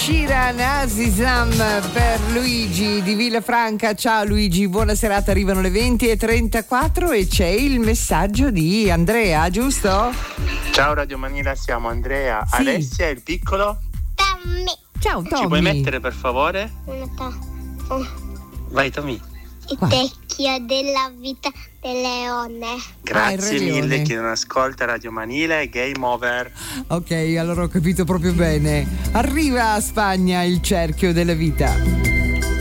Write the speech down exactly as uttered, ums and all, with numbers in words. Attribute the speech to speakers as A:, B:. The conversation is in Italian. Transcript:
A: Sheeran, Azizam per Luigi di Villafranca. Ciao Luigi, buona serata, arrivano le venti e trentaquattro e c'è il messaggio di Andrea, giusto?
B: Ciao Radio Manila, siamo Andrea,
A: sì.
B: Alessia, il piccolo.
C: Tommy.
A: Ciao Tommy.
B: Ci puoi mettere per favore?
C: Una ta- oh.
B: Vai Tommy.
C: Il vecchio della vita del leone.
B: Grazie
A: ah,
B: mille, chi non ascolta Radio Manila è game over.
A: Ok, allora ho capito proprio bene. Arriva a Spagna il cerchio della vita.